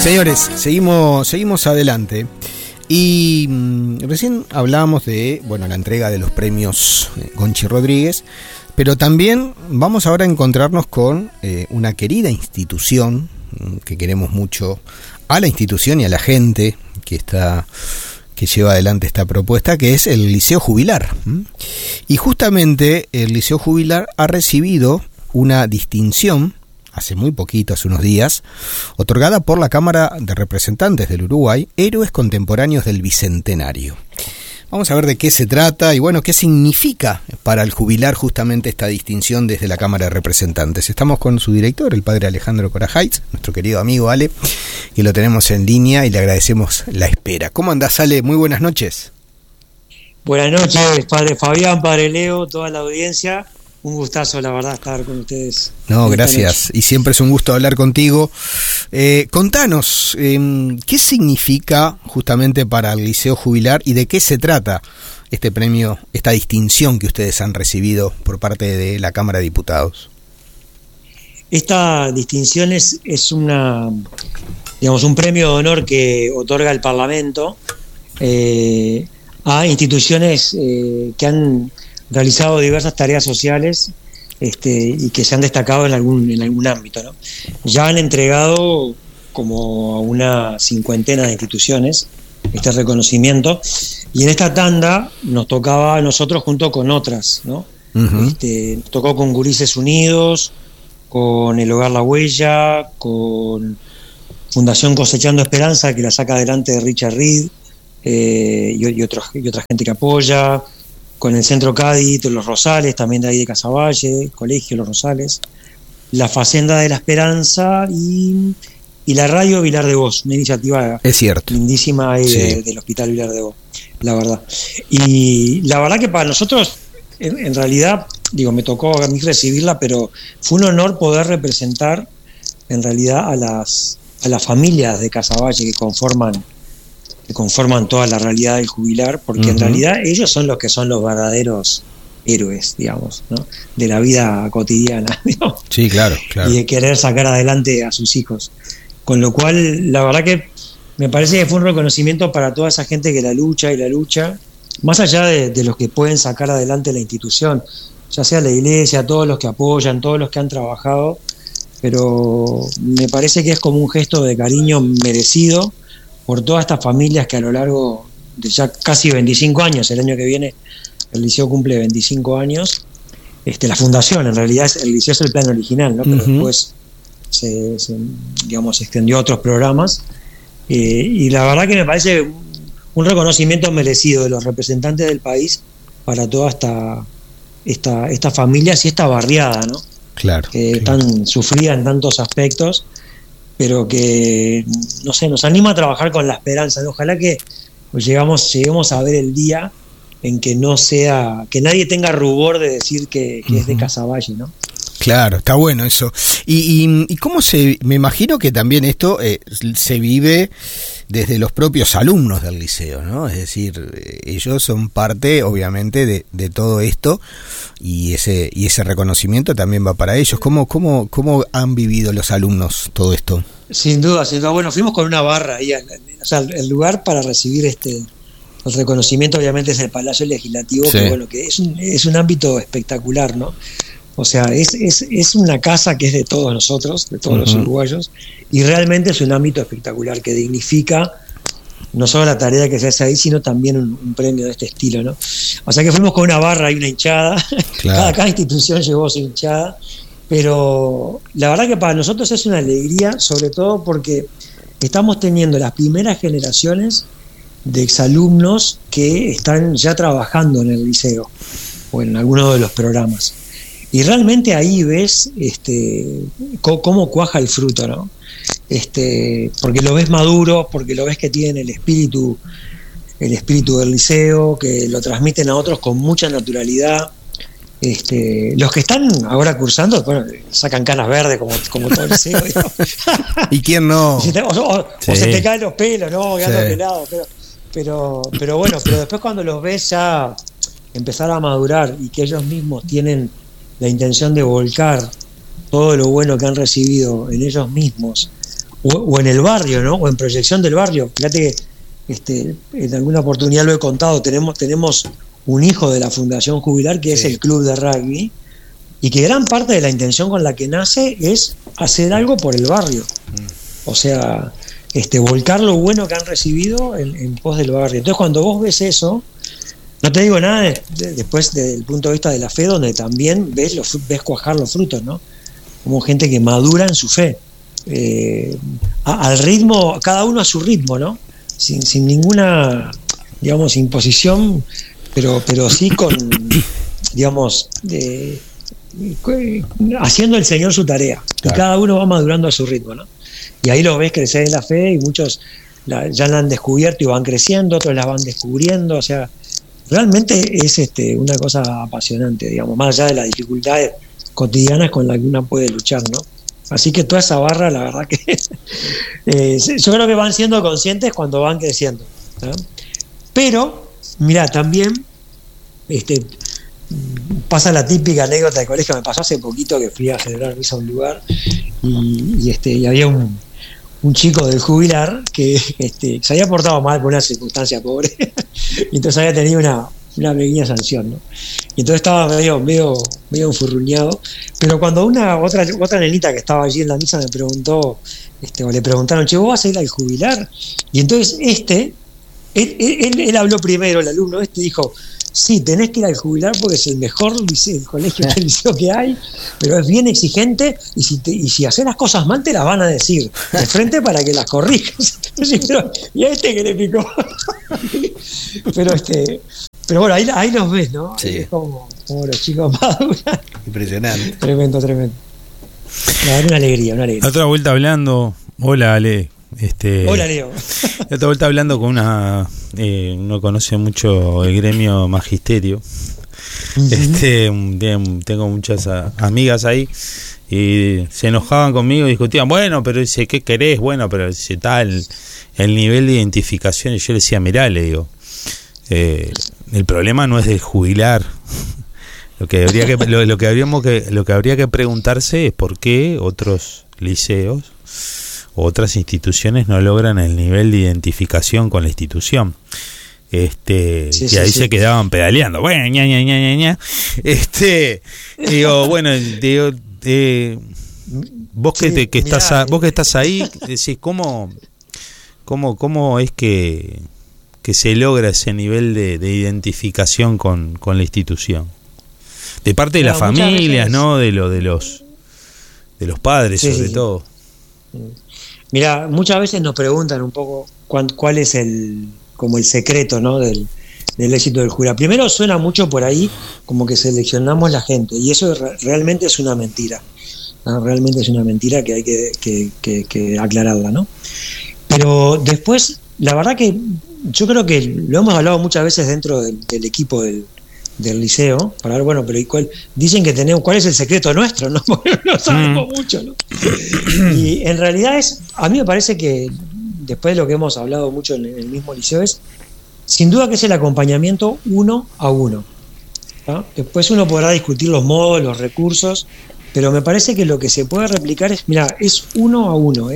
Señores, seguimos adelante. Y recién hablábamos de, la entrega de los premios Gonchi Rodríguez, pero también vamos ahora a encontrarnos con una querida institución que queremos mucho, a la institución y a la gente que lleva adelante esta propuesta, que es el Liceo Jubilar. Y justamente el Liceo Jubilar ha recibido una distinción hace muy poquito, hace unos días, otorgada por la Cámara de Representantes del Uruguay, Héroes Contemporáneos del Bicentenario. Vamos a ver de qué se trata y qué significa para el jubilar justamente esta distinción desde la Cámara de Representantes. Estamos con su director, el padre Alejandro Corajaitz, nuestro querido amigo Ale, que lo tenemos en línea y le agradecemos la espera. ¿Cómo andás, Ale? Muy buenas noches. Buenas noches, padre Fabián, padre Leo, toda la audiencia. Un gustazo, la verdad, estar con ustedes. No, gracias. Y siempre es un gusto hablar contigo. Contanos, ¿qué significa justamente para el Liceo Jubilar y de qué se trata este premio, esta distinción que ustedes han recibido por parte de la Cámara de Diputados? Esta distinción es un premio de honor que otorga el Parlamento a instituciones que han realizado diversas tareas sociales y que se han destacado en algún ámbito, ¿no? Ya han entregado como a una cincuentena de instituciones este reconocimiento, y en esta tanda nos tocaba a nosotros junto con otras, ¿no? Nos tocó con Gurises Unidos, con el Hogar La Huella, con Fundación Cosechando Esperanza, que la saca adelante de Richard Reed, y otra gente que apoya, con el Centro Cádiz, Los Rosales, también de ahí de Casaballe, Colegio Los Rosales, la Facenda de la Esperanza y la Radio Vilar de Vos, una iniciativa lindísima ahí del Hospital Vilar de Vos, la verdad. Y la verdad que para nosotros, en realidad, me tocó a mí recibirla, pero fue un honor poder representar en realidad a las familias de Casaballe que conforman toda la realidad del jubilar, porque en realidad ellos son los que son los verdaderos héroes, digamos, ¿no? De la vida cotidiana, digamos. Sí, claro. Y de querer sacar adelante a sus hijos. Con lo cual, la verdad que me parece que fue un reconocimiento para toda esa gente que la lucha, más allá de los que pueden sacar adelante la institución, ya sea la iglesia, todos los que apoyan, todos los que han trabajado, pero me parece que es como un gesto de cariño merecido por todas estas familias que a lo largo de ya casi 25 años, el año que viene el liceo cumple 25 años, la fundación, en realidad el liceo es el plan original, ¿no? Pero después se extendió a otros programas, y la verdad que me parece un reconocimiento merecido de los representantes del país para toda estas familias y esta barriada, ¿no? Claro. Tan sufrida en tantos aspectos, pero que, nos anima a trabajar con la esperanza, ¿no? Ojalá que lleguemos a ver el día en que que nadie tenga rubor de decir que es de Casaballe, ¿no? Claro, está bueno eso. Y cómo me imagino que también esto se vive desde los propios alumnos del liceo, ¿no? Es decir, ellos son parte, obviamente, de todo esto, y ese reconocimiento también va para ellos. ¿Cómo han vivido los alumnos todo esto? Sin duda. Bueno, fuimos con una barra ahí, el lugar para recibir el reconocimiento, obviamente, es el Palacio Legislativo, sí. Que es un ámbito espectacular, ¿no? O sea, es una casa que es de todos nosotros, de todos los uruguayos, y realmente es un ámbito espectacular que dignifica no solo la tarea que se hace ahí, sino también un premio de este estilo, ¿no? O sea que fuimos con una barra y una hinchada, claro. cada institución llevó su hinchada, pero la verdad que para nosotros es una alegría, sobre todo porque estamos teniendo las primeras generaciones de exalumnos que están ya trabajando en el liceo o en alguno de los programas. Y realmente ahí ves cómo cuaja el fruto, ¿no? Porque lo ves maduro, porque lo ves que tienen el espíritu del liceo, que lo transmiten a otros con mucha naturalidad. Los que están ahora cursando, sacan canas verdes como todo el liceo. ¿Y quién no? O se te caen los pelos, ¿no? Quedando pelados. Pero después cuando los ves ya empezar a madurar y que ellos mismos tienen la intención de volcar todo lo bueno que han recibido en ellos mismos o en el barrio, ¿no? O en proyección del barrio. Fíjate que en alguna oportunidad lo he contado, tenemos un hijo de la Fundación Jubilar que es el club de rugby, y que gran parte de la intención con la que nace es hacer algo por el barrio. O sea, volcar lo bueno que han recibido en pos del barrio. Entonces, cuando vos ves eso, no te digo nada después desde el punto de vista de la fe, donde también ves cuajar los frutos, ¿no? Como gente que madura en su fe. Al ritmo, cada uno a su ritmo, ¿no? Sin ninguna, digamos, imposición, pero sí con, digamos, haciendo el Señor su tarea. Claro. Y cada uno va madurando a su ritmo, ¿no? Y ahí lo ves crecer en la fe, y muchos ya la han descubierto y van creciendo, otros la van descubriendo. O sea, realmente es una cosa apasionante, digamos, más allá de las dificultades cotidianas con las que uno puede luchar, ¿no? Así que toda esa barra, la verdad que yo creo que van siendo conscientes cuando van creciendo, ¿no? Pero, mira, también pasa la típica anécdota de colegio. Me pasó hace poquito que fui a celebrar misa a un lugar y había un chico del jubilar que se había portado mal por una circunstancia pobre y entonces había tenido una pequeña sanción, ¿no? Y entonces estaba medio enfurruñado, pero cuando otra nenita que estaba allí en la misa me preguntó, o le preguntaron, che, ¿vos vas a ir al jubilar? Y entonces él habló primero, el alumno dijo, sí, tenés que ir al jubilar porque es el mejor liceo que hay, pero es bien exigente, y si haces las cosas mal te las van a decir de frente para que las corrijas. Y a que le picó. Pero bueno, ahí los ves, ¿no? Sí. Es como los chicos maduran. Impresionante. Tremendo. Una alegría. Otra vuelta hablando. Hola, Ale. Hola, Leo. Otra vuelta hablando con uno conoce mucho el gremio magisterio. Tengo muchas amigas ahí y se enojaban conmigo y discutían, bueno, pero dice, ¿qué querés? Bueno, pero dice tal el nivel de identificación. Y yo le decía, mirá, le digo, el problema no es del jubilar. Lo que habría que preguntarse es por qué otros liceos, otras instituciones no logran el nivel de identificación con la institución. Y ahí se quedaban pedaleando. Bueno, ña. Vos que estás ahí, decís, ¿cómo es que se logra ese nivel de identificación con la institución? De parte de las familias, veces, ¿no? De los padres, sobre todo. Mira, muchas veces nos preguntan un poco cuál es el secreto, ¿no? del éxito del jubilar. Primero, suena mucho por ahí como que seleccionamos la gente, y eso realmente es una mentira, ¿no? Realmente es una mentira que hay que aclararla, ¿no? Pero después, la verdad que yo creo que lo hemos hablado muchas veces dentro del equipo del liceo, para ver, bueno, pero dicen que tenemos, ¿cuál es el secreto nuestro? ¿No? Porque no sabemos mucho, ¿no? Y en realidad a mí me parece que después de lo que hemos hablado mucho en el mismo liceo, es sin duda que es el acompañamiento 1 a 1, ¿no? Después uno podrá discutir los modos, los recursos, pero me parece que lo que se puede replicar es 1 a 1,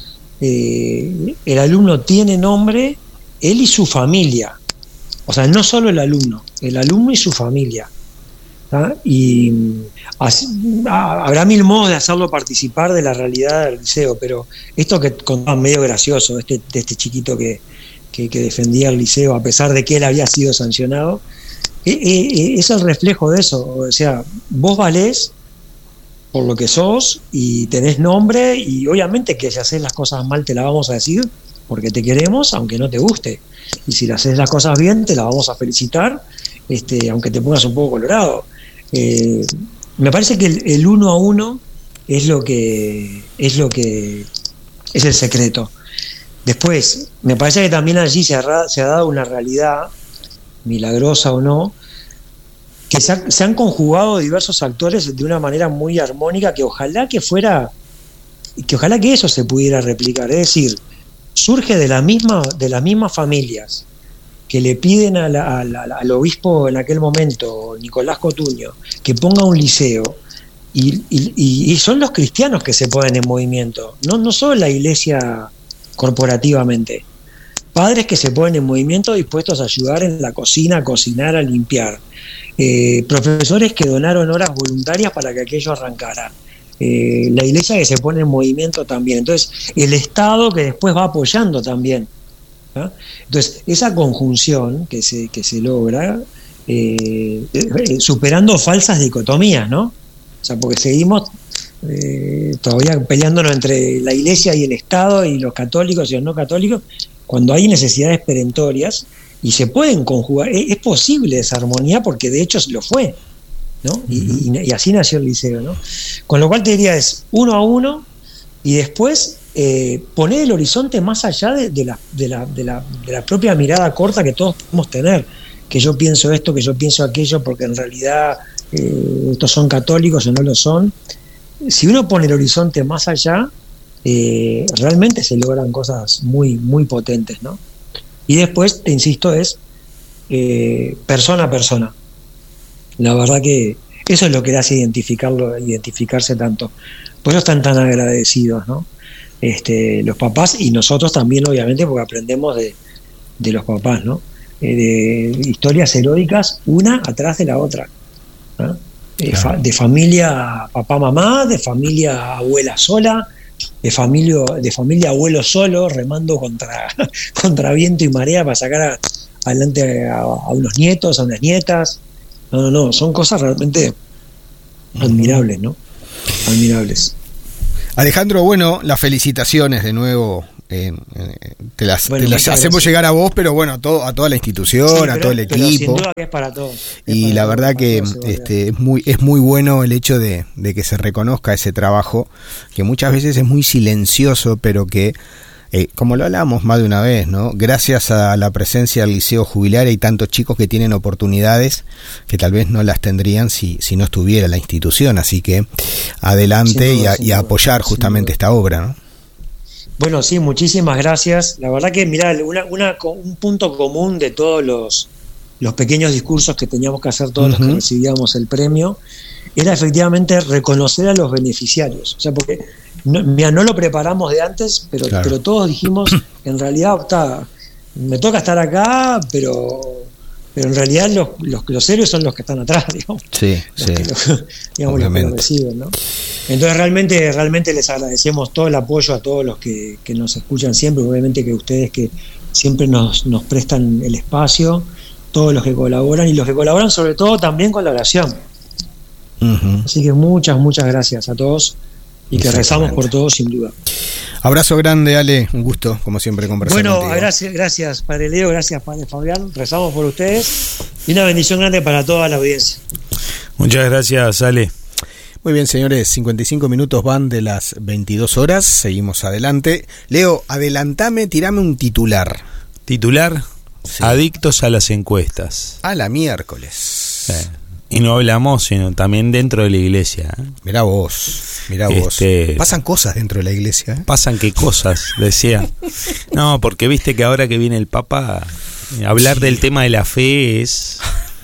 el alumno tiene nombre, él y su familia. O sea, no solo el alumno y su familia, ¿tá? Y habrá mil modos de hacerlo participar de la realidad del liceo, pero esto que contaba medio gracioso, de este chiquito que defendía el liceo a pesar de que él había sido sancionado, es el reflejo de eso. O sea, vos valés por lo que sos y tenés nombre, y obviamente que si haces las cosas mal te la vamos a decir porque te queremos, aunque no te guste. Y si haces las cosas bien, te las vamos a felicitar, aunque te pongas un poco colorado. Me parece que el 1 a 1 es lo que es el secreto. Después, me parece que también allí se ha dado una realidad, milagrosa o no, que se han conjugado diversos actores de una manera muy armónica, que ojalá que eso se pudiera replicar. Es decir, surge de las mismas familias que le piden al obispo en aquel momento, Nicolás Cotuño, que ponga un liceo, y son los cristianos que se ponen en movimiento, no solo la iglesia corporativamente. Padres que se ponen en movimiento dispuestos a ayudar en la cocina, a cocinar, a limpiar. Profesores que donaron horas voluntarias para que aquello arrancara. La iglesia que se pone en movimiento también. Entonces, el Estado que después va apoyando también, ¿no? Entonces, esa conjunción que se logra, superando falsas dicotomías, ¿no? O sea, porque seguimos todavía peleándonos entre la iglesia y el Estado y los católicos y los no católicos, cuando hay necesidades perentorias y se pueden conjugar. Es posible esa armonía porque de hecho lo fue, ¿no? Y así nació el liceo, ¿no? Con lo cual te diría es uno a uno y después poner el horizonte más allá de la propia mirada corta que todos podemos tener, que yo pienso esto, que yo pienso aquello, porque en realidad estos son católicos o no lo son. Si uno pone el horizonte más allá, realmente se logran cosas muy, muy potentes, ¿no? Y después, te insisto, es persona a persona. La verdad que eso es lo que hace identificarse tanto. Por eso están tan agradecidos, ¿no? Los papás y nosotros también, obviamente, porque aprendemos de los papás, ¿no? De historias heroicas, una atrás de la otra, ¿no? Claro. De familia papá-mamá, de familia abuela sola, de familia abuelo solo, remando contra viento y marea para sacar adelante a unos nietos, a unas nietas. No, son cosas realmente admirables, ¿no? Admirables. Alejandro, bueno, las felicitaciones de nuevo. Te las hacemos llegar a vos, pero bueno, a toda la institución, a todo el equipo. Sin duda que es para todos. Y la verdad que es muy bueno el hecho de que se reconozca ese trabajo, que muchas veces es muy silencioso, pero que, como lo hablamos más de una vez, ¿no? Gracias a la presencia del Liceo Jubilar hay tantos chicos que tienen oportunidades que tal vez no las tendrían si no estuviera la institución. Así que adelante y a apoyar justamente esta obra, ¿no? Bueno, sí, muchísimas gracias. La verdad que, mirá, un punto común de todos los pequeños discursos que teníamos que hacer todos los que recibíamos el premio era efectivamente reconocer a los beneficiarios. O sea, porque no lo preparamos de antes, pero todos dijimos, en realidad me toca estar acá, pero en realidad los héroes son los que están atrás, digamos. Sí, digamos, los que lo reciben, ¿no? Entonces realmente les agradecemos todo el apoyo a todos los que nos escuchan siempre, obviamente que ustedes que siempre nos prestan el espacio, todos los que colaboran y los que colaboran sobre todo también con la oración. Así que muchas gracias a todos y que rezamos por todos sin duda. Abrazo grande, Ale, un gusto como siempre conversar contigo. Gracias Padre Leo, gracias Padre Fabián, rezamos por ustedes y una bendición grande para toda la audiencia. Muchas gracias, Ale. Muy bien, señores, 55 minutos van de las 22 horas, seguimos adelante. Leo, adelantame, tirame un titular. ¿Titular? Sí. Adictos a las encuestas. A la miércoles. Y no hablamos, sino también dentro de la iglesia. Mirá vos. Pasan cosas dentro de la iglesia. Pasan qué cosas, decía. No, porque viste que ahora que viene el Papa, hablar del tema de la fe es...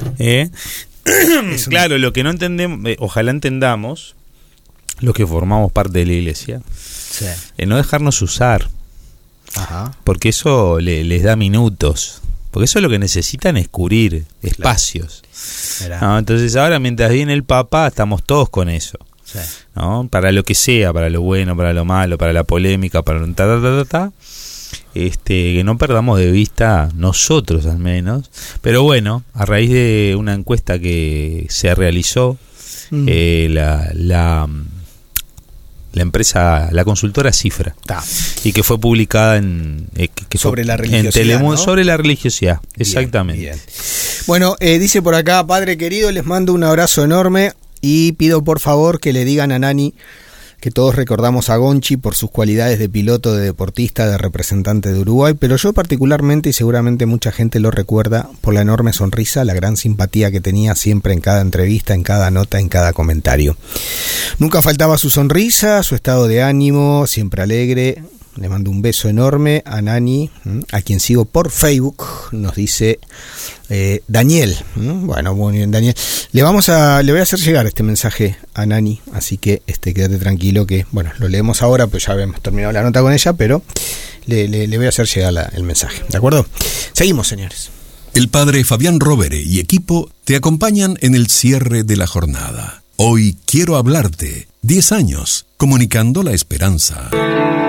Claro, lo que no entendemos, ojalá entendamos, los que formamos parte de la iglesia, no dejarnos usar. Ajá. Porque eso les da minutos. Porque eso es lo que necesitan es cubrir espacios. ¿No? Entonces ahora mientras viene el Papa estamos todos con eso. ¿No? Para lo que sea, para lo bueno, para lo malo, para la polémica, para que no perdamos de vista nosotros al menos. Pero bueno, a raíz de una encuesta que se realizó, la empresa, la consultora Cifra, y que fue publicada sobre la religiosidad, ¿no? Sobre la religiosidad, exactamente. Bien. Bueno, dice por acá, padre querido, les mando un abrazo enorme y pido por favor que le digan a Nani que todos recordamos a Gonchi por sus cualidades de piloto, de deportista, de representante de Uruguay, pero yo particularmente, y seguramente mucha gente lo recuerda, por la enorme sonrisa, la gran simpatía que tenía siempre en cada entrevista, en cada nota, en cada comentario. Nunca faltaba su sonrisa, su estado de ánimo, siempre alegre, Le mando un beso enorme a Nani, a quien sigo por Facebook, nos dice Daniel. Bueno, muy bien, Daniel. Le voy a hacer llegar este mensaje a Nani, así que quédate tranquilo que, bueno, lo leemos ahora, pues ya habíamos terminado la nota con ella, pero le voy a hacer llegar el mensaje, ¿de acuerdo? Seguimos, señores. El padre Fabián Rovere y equipo te acompañan en el cierre de la jornada. Hoy quiero hablarte. 10 años, comunicando la esperanza.